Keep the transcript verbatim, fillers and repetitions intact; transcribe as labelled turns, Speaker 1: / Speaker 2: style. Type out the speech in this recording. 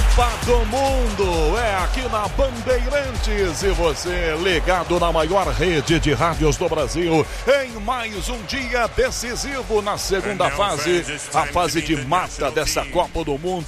Speaker 1: Copa do Mundo é aqui na Bandeirantes e você ligado na maior rede de rádios do Brasil em mais um dia decisivo na segunda fase, a fase de mata dessa Copa do Mundo.